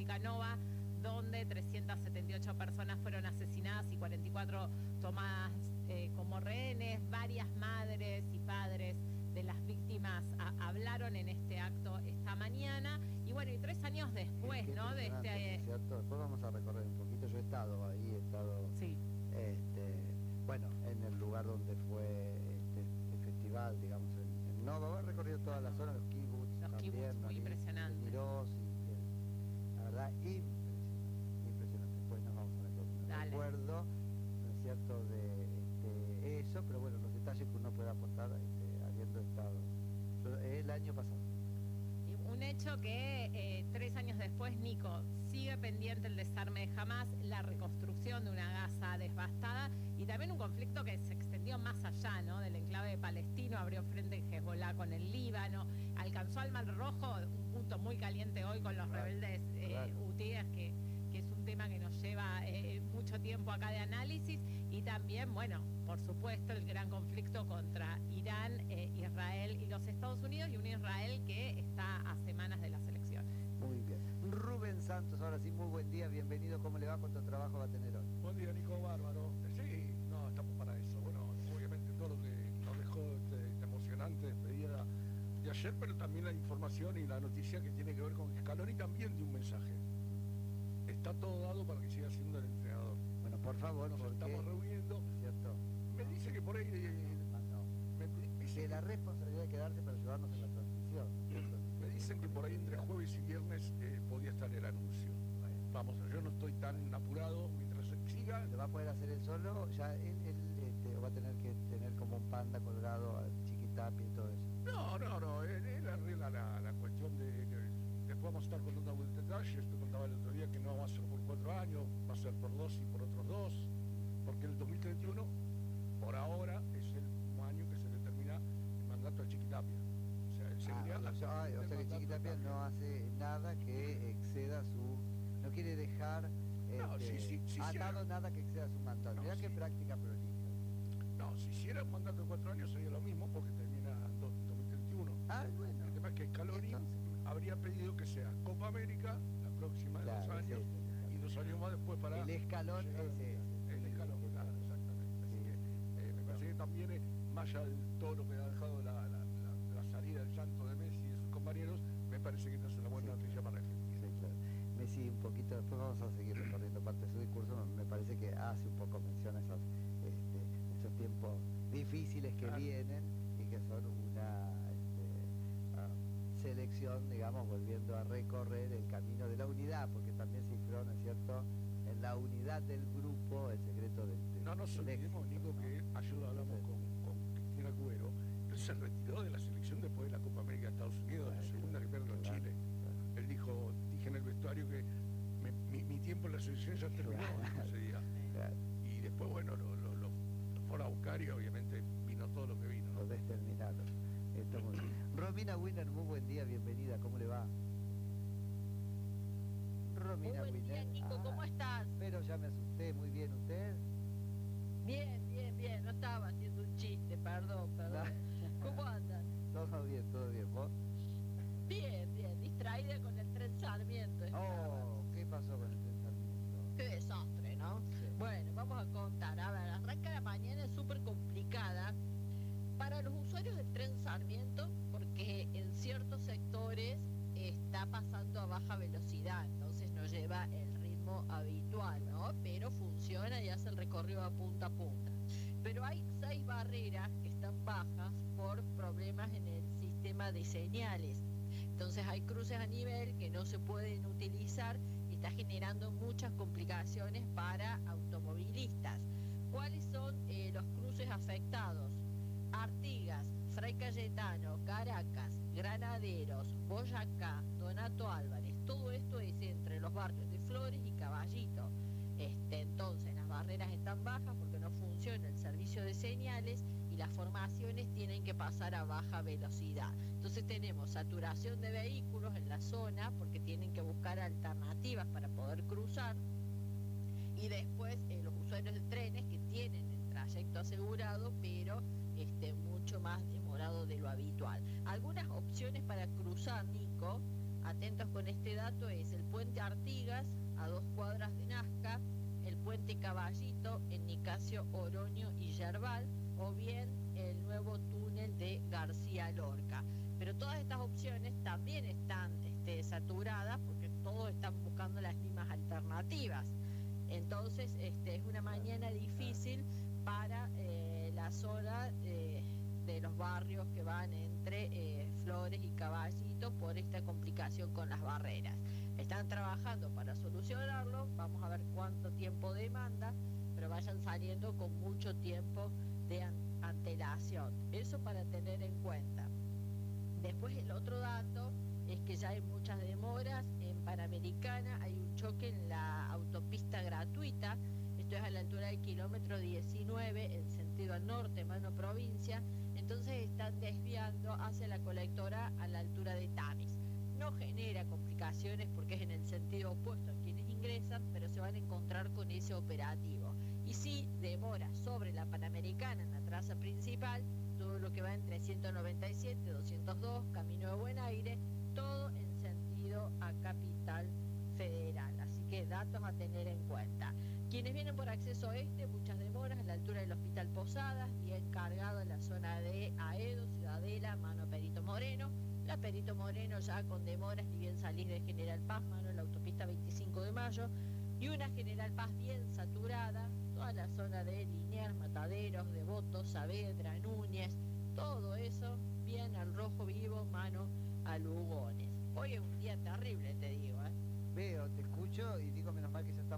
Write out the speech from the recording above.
República Nova, donde 378 personas fueron asesinadas y 44 tomadas como rehenes. Varias madres y padres de las víctimas hablaron en este acto esta mañana. Y bueno, y 3 años después, ¿no? De este... ¿Cierto? Después vamos a recorrer un poquito. Yo he estado ahí, sí. Bueno, en el lugar donde fue el festival, digamos, en Nova. He recorrido toda la zona, los kibbutz también, muy impresionante. La verdad, impresionante. Después nos vamos a meter un recuerdo, ¿no es cierto?, de eso, pero bueno, los detalles que uno puede aportar habiendo estado el año pasado. Un hecho que 3 años después, Nico, sigue pendiente el desarme de Hamás, la reconstrucción de una Gaza devastada y también un conflicto que se extendió más allá, ¿no?, del enclave palestino, abrió frente en Hezbollah con el Líbano, alcanzó al Mar Rojo, un punto muy caliente hoy con los rebeldes hutíes, que es un tema que nos lleva mucho tiempo acá de análisis, y también, bueno, por supuesto, el gran conflicto contra Irán, Israel y los Estados Unidos, y un Israel que está a semanas de las elecciones. Muy bien. Rubén Santos, ahora sí, muy buen día, bienvenido. ¿Cómo le va? ¿Cuánto trabajo va a tener hoy? Buen día, Nico, bárbaro. Sí, no, estamos para eso. Bueno, obviamente todo lo que nos dejó esta emocionante despedida de ayer, pero también la información y la noticia que tiene que ver con Scaloni también de un mensaje. Está todo dado para que siga siendo el entrenador. Bueno, por favor, nos estamos reuniendo. ¿Cierto? Me dice que por ahí... me dice la responsabilidad de quedarse para ayudarnos en la transición. Me dicen que por ahí entre jueves y viernes podía estar el anuncio. Vamos, yo no estoy tan apurado mientras siga. ¿Lo va a poder hacer él solo? Ya él va a tener que tener como un panda colgado al Chiquitapia y todo eso. No, él arregla la cuestión de después vamos a estar contando algún detalle. Esto contaba el otro día que no va a ser por 4 años, va a ser por 2 y por otros 2, porque el 2031, por ahora, es el último año que se le termina el mandato al Chiquitapia. O sea, él seguiría o sea que Chiquitapia no hace nada que exceda su... No quiere dejar atado nada que exceda su mandato. Mirá qué práctica prolija. No, si hiciera un mandato de 4 años sería lo mismo porque termina en 2031. Bueno. El tema es que Scaloni habría pedido que sea Copa América la próxima de 2 años y 2 años más después para... El escalón el escalón, claro, exactamente. Así que me parece que también, más allá de todo lo que ha dejado la salida del llanto de Messi y de sus compañeros, me parece que esta es una buena noticia para Argentina. Sí, claro. Messi, un poquito, después vamos a seguir recorriendo parte de su discurso, me parece que hace un poco mención a esos tiempos difíciles que vienen y que son una selección, digamos, volviendo a recorrer el camino de la unidad, porque también se cifró, ¿no es cierto?, en la unidad del grupo el secreto del No nos olvidemos, Nico, que ayer hablamos con Cristina Cubero, él se retiró de la selección después de la Copa América de Estados Unidos, la segunda que pierde con Chile. Él dije en el vestuario que mi tiempo en la selección ya terminó ese día. Y después, bueno, lo fueron a buscar y obviamente vino todo lo que vino, ¿no? Lo determinaron. Romina Wiener, muy buen día, bienvenida, ¿cómo le va? Romina muy buen día, Nico, ¿cómo estás? Pero ya me asusté, muy bien, ¿usted? Bien, no estaba haciendo un chiste, perdón. ¿Cómo andan? Todo bien, ¿vos? Bien, distraída con el tren Sarmiento. ¿Qué pasó con el tren Sarmiento? Qué desastre, ¿no? Sí. Bueno, vamos a contar. A ver, arranca la mañana, es súper complicada para los usuarios del tren Sarmiento, porque en ciertos sectores está pasando a baja velocidad, entonces no lleva el ritmo habitual, ¿no? Pero funciona y hace el recorrido a punta. Pero hay 6 barreras que están bajas por problemas en el sistema de señales. Entonces hay cruces a nivel que no se pueden utilizar y está generando muchas complicaciones para automovilistas. ¿Cuáles son los cruces afectados? Artigas, Fray Cayetano, Caracas, Granaderos, Boyacá, Donato Álvarez, todo esto es entre los barrios de Flores y Caballito. Entonces las barreras están bajas porque no funciona el servicio de señales y las formaciones tienen que pasar a baja velocidad. Entonces tenemos saturación de vehículos en la zona porque tienen que buscar alternativas para poder cruzar, y después los usuarios de trenes que tienen el trayecto asegurado pero mucho más demorado de lo habitual. Algunas opciones para cruzar, Nico, atentos con este dato, es el puente Artigas, a 2 cuadras de Nazca, el puente Caballito en Nicasio, Oroño y Yerbal, o bien el nuevo túnel de García Lorca. Pero todas estas opciones también están saturadas porque todos están buscando las mismas alternativas. Entonces es una mañana difícil para la zona de los barrios que van entre Flores y Caballito por esta complicación con las barreras. Están trabajando para solucionarlo, vamos a ver cuánto tiempo demanda, pero vayan saliendo con mucho tiempo de antelación. Eso para tener en cuenta. Después el otro dato es que ya hay muchas demoras en Panamericana, hay un choque en la autopista gratuita, esto es a la altura del kilómetro 19 en sentido al norte, mano provincia, entonces están desviando hacia la colectora a la altura de Tamis. No genera complicaciones porque es en el sentido opuesto a quienes ingresan, pero se van a encontrar con ese operativo. Y sí, demora sobre la Panamericana en la traza principal, todo lo que va entre 197, 202, Camino de Buen Aire, todo en sentido a Capital Federal. Así que datos a tener en cuenta. Quienes vienen por acceso este, muchas demoras a la altura del Hospital Posadas, bien cargado en la zona de Aedo, Ciudadela, mano Perito Moreno. La Perito Moreno ya con demoras, ni bien salís de General Paz, mano la autopista 25 de Mayo. Y una General Paz bien saturada, toda la zona de Liniers, Mataderos, Devotos, Saavedra, Núñez, todo eso bien al rojo vivo, mano a Lugones. Hoy es un día terrible, te digo. Veo, te escucho y digo, menos mal que ya estamos